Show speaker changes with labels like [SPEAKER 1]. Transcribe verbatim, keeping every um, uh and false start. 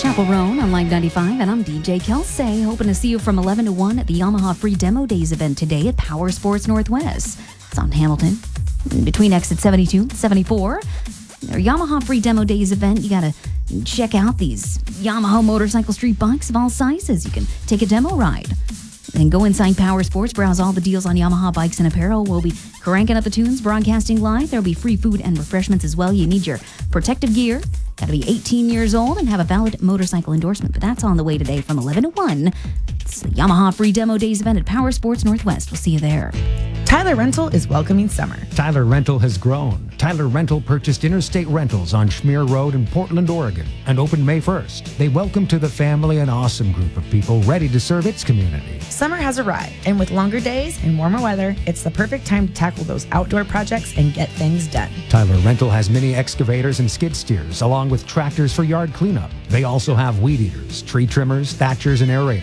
[SPEAKER 1] Chapel Roan on Line ninety-five, and I'm D J Kelsey, hoping to see you from eleven to one at the Yamaha Free Demo Days event today at Power Sports Northwest. It's on Hamilton, between exit seventy-two and seventy-four. Their Yamaha Free Demo Days event, you gotta check out these Yamaha motorcycle street bikes of all sizes. You can take a demo ride. Then go inside Power Sports, browse all the deals on Yamaha bikes and apparel. We'll be cranking up the tunes, broadcasting live. There'll be free food and refreshments as well. You need your protective gear. Got to be eighteen years old and have a valid motorcycle endorsement. But that's on the way today from eleven to one. It's the Yamaha Free Demo Days event at Power Sports Northwest. We'll see you there.
[SPEAKER 2] Tyler Rental is welcoming summer.
[SPEAKER 3] Tyler Rental has grown. Tyler Rental purchased Interstate Rentals on Schmear Road in Portland, Oregon, and opened May first. They welcome to the family an awesome group of people ready to serve its community.
[SPEAKER 2] Summer has arrived, and with longer days and warmer weather, it's the perfect time to tackle those outdoor projects and get things done.
[SPEAKER 3] Tyler Rental has mini excavators and skid steers, along with tractors for yard cleanup. They also have weed eaters, tree trimmers, thatchers, and aerators.